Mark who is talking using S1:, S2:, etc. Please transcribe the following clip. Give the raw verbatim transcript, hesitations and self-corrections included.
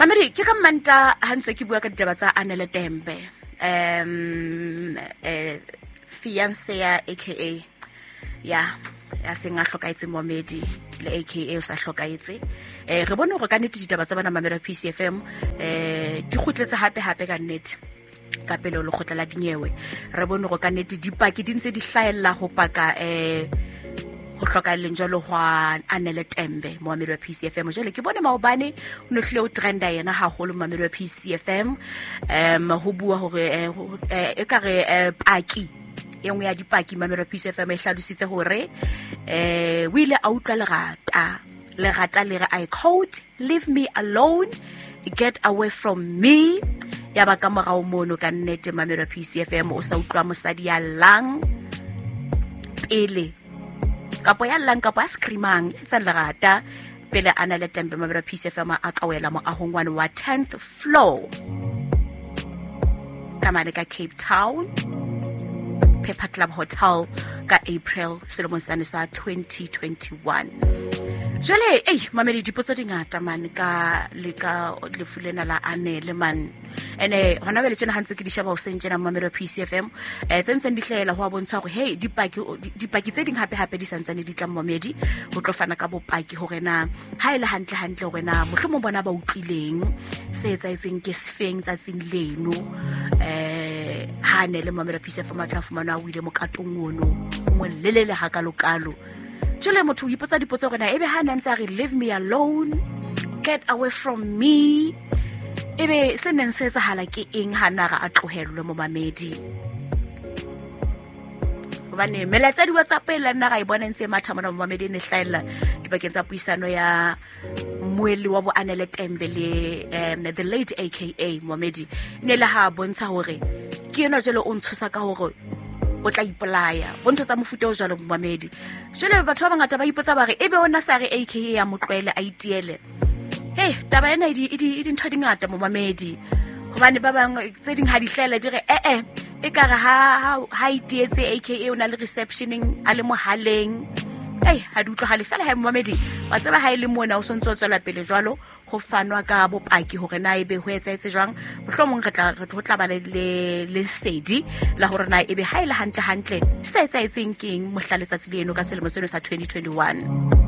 S1: Mamedi ke ka manta ha ntse ke bua ka ditaba tsa Anele Tembe um eh fiancé ya aka ya ya senga hlokaetse Mohamedi le aka o sa hlokaetse eh re bone gore ka nnete ditaba tsa bana Mamedi P C F M eh di khutletse hape hape ka nnete ka pele le khotla la dinyewe re bone gore ka nnete dipaki di ntse di hlaella ho paka eh ho hloka lenjalo hwa Anele Tembe Mohamedi P C F M jole ke bone maobane o no hle o trenda yena ha holo Mohamedi P C F M um ho bua hore e ka re paki engwe ya dipaki Mohamedi P C F M e hlalositse hore eh o ile a utlwa lerata lerata le re I quote leave me alone get away from me ya ba ka morao mono ka nnete Mohamedi P C F M o sa utlwa mosadi ya lang pele kapo ya lang kapo a screamang tsa lerata pele Anele Tembe Mohamedi P C F M a kawela mo ahongwane wa tenth floor kamane ka Cape Town Pepper Club Hotel ka April selomong sa twenty twenty-one jole eh Mamedi dipotso dingata man ka le ka le fulena la Anele man ene hona bele tsena hantse ke di shaba o sentsena Mohamedi P C F M eh tsentsen di hlela ho bontsha gore hey dipaki dipaki tse ding hape hape di santsane di tla Mohamedi ho tlo fana ka bopaki hore na ha ile hantle hantle hore na mohlomo bona ba utlileng se etsaetseng ke sefeng tsa tsing leno eh ha ne le Mohamedi P C F M tla fumana o ile mo katong ono mo lelele ha kalokalo jole motho o ipotsa dipotso gore na ebe ha nantsa re leave me alone get away from me ebe se neng se etsahala ke eng ha naga a tlohelwe mo Mamedi bane melatsa di WhatsApp la nna ga e bona ntse matha mona mo Mamedi ne hlaela dibakeng tsa puisano ya moeli wa bo Anele Tembe le um, the late aka Mohamedi ne le ha bontsha hore ke yena jelo o ntshosa ka hore o tla ipolaya bonto tsa mofuta o jalo Mohamedi jole batho ba bangata ba ipotsa ba re ebe ona sa re aka ya motlwele a itiele hey taba ena di di ntho dingata mo Mamedi hobane ba bang tse ding ha di hlela dire eh eh e ka re ha ha itietse aka o na le receptioning a le mohaleng hey ha di utlwa ha le fela ha Mamedi wa tseba ha ile mona o sontso tswela pele jwalo ho fanwa ka bopaki hore na ebe ho etsaetse jwang mohlomong re tla re tla ba le le sedi la hore na ebe ha ile hantle hantle se etsaetseng keng mohlalesa tsileno ka selemo seno sa twenty twenty-one